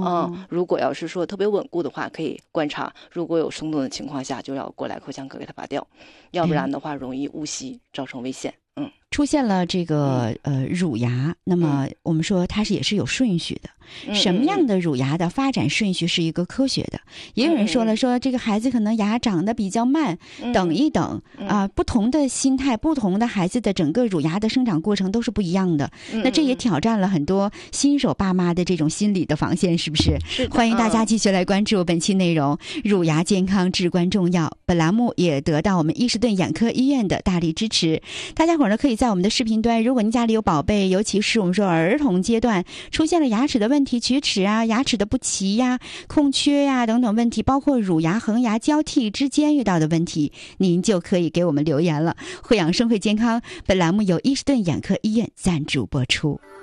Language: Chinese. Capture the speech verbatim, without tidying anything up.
嗯，如果要是说特别稳固的话，可以观察，如果有松动的情况下，就要过来口腔科给它拔掉，要不然的话容易误吸，造成危险。嗯， 出现了这个呃乳牙，那么我们说它是也是有顺序的。 嗯、 什么样的乳牙的发展顺序是一个科学的？也有人说了，说这个孩子可能牙长得比较慢， 嗯、 等一等啊、呃，不同的心态，不同的孩子的整个乳牙的生长过程都是不一样的。 嗯、 那这也挑战了很多新手爸妈的这种心理的防线，是不是？ 是的。 欢迎大家继续来关注本期内容，乳牙健康至关重要。本栏目也得到我们伊士顿眼科医院的大力支持。大家伙儿呢可以在我们的视频端，如果您家里有宝贝，尤其是我们说儿童阶段出现了牙齿的问题，龋齿啊、牙齿的不齐呀、空缺呀、等等问题，包括乳牙、恒牙交替之间遇到的问题，您就可以给我们留言了。惠养生会健康，本栏目由伊士顿眼科医院赞助播出。